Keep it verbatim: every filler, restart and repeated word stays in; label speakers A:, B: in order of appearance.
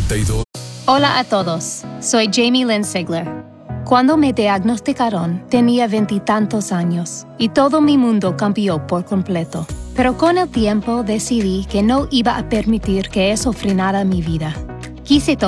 A: noventa y dos.
B: Hola a todos, soy Jamie Lynn Sigler. Cuando me diagnosticaron, tenía veintitantos años y todo mi mundo cambió por completo. Pero con el tiempo decidí que no iba a permitir que eso frenara mi vida. Quise